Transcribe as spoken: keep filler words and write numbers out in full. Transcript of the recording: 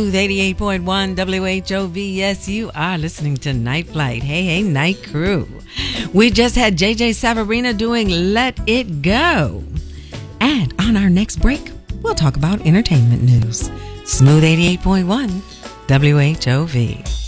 Smooth eighty-eight point one W H O V. Yes, you are listening to Night Flight. Hey, hey, night crew. We just had J J Savarina doing Let It Go. And on our next break, we'll talk about entertainment news. Smooth eighty-eight point one W H O V.